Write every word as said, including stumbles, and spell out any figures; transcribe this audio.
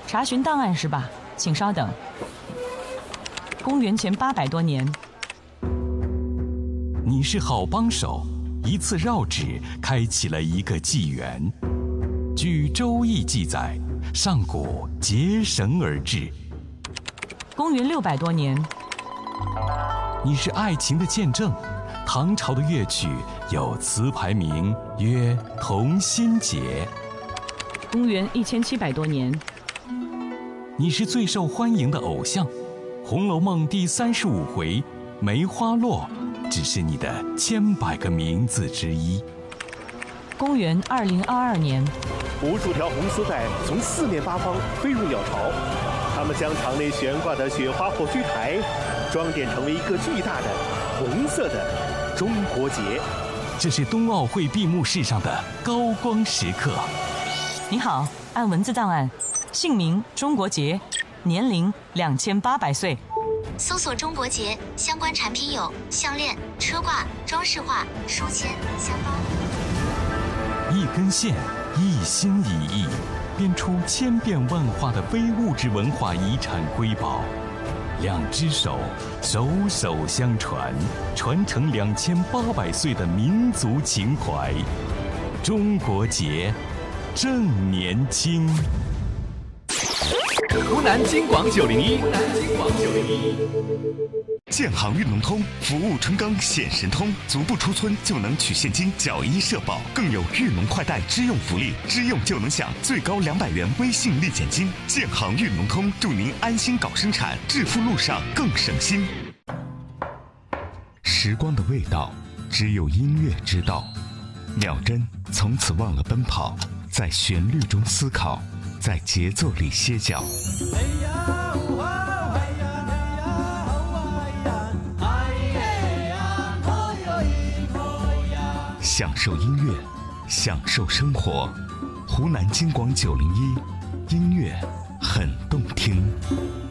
查询档案是吧？请稍等。公元前八百多年， 你是好帮手，一次绕指开启了一个纪元。据《周易》记载，上古结绳而治。 公元六百多年， 你是爱情的见证。唐朝的乐曲有词牌名曰《同心结》。 公元一千七百多年， 你是最受欢迎的偶像，《红楼梦》第三十五回梅花落只是你的千百个名字之一。 公元二零二二年， 无数条红丝带从四面八方飞入鸟巢，它们将场内悬挂的雪花火炬台装点成为一个巨大的红色的中国结。 这是冬奥会闭幕式上的高光时刻。 你好，按文字档案，姓名中国结，年龄两千八百岁。 搜索中国结相关产品有项链、车挂、装饰画、书签、香包。 一根线，一心一意，编出千变万化的非物质文化遗产瑰宝。两只手，手手相传，传承两千八百岁的民族情怀。中国结，正年轻。 湖南金广九零一，湖南金广九零一。 建行运农通服务春耕显神通，足不出村就能取现金缴医社保，更有运农快贷支用福利，支用就能享最高两百元微信立减金。建行运农通祝您安心搞生产，致富路上更省心。时光的味道，只有音乐知道。秒针从此忘了奔跑，在旋律中思考，在节奏里歇脚。享受音乐，享受生活。湖南金广九零一，音乐很动听。